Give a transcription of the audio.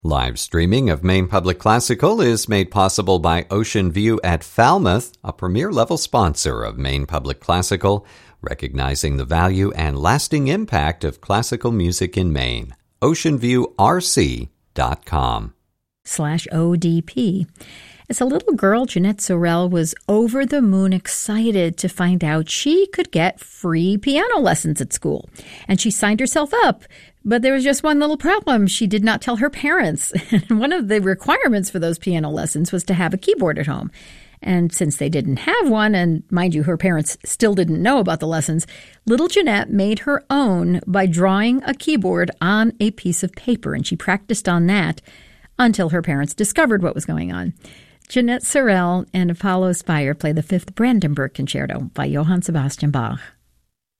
Live streaming of Maine Public Classical is made possible by Ocean View at Falmouth, a premier-level sponsor of Maine Public Classical, recognizing the value and lasting impact of classical music in Maine. OceanViewRC.com/ODP. As a little girl, Jeanette Sorrell was over the moon excited to find out she could get free piano lessons at school. And she signed herself up. But there was just one little problem. She did not tell her parents. And one of the requirements for those piano lessons was to have a keyboard at home. And since they didn't have one, and mind you, her parents still didn't know about the lessons, little Jeanette made her own by drawing a keyboard on a piece of paper. And she practiced on that until her parents discovered what was going on. Jeanette Sorrell and Apollo Spire play the Fifth Brandenburg Concerto by Johann Sebastian Bach.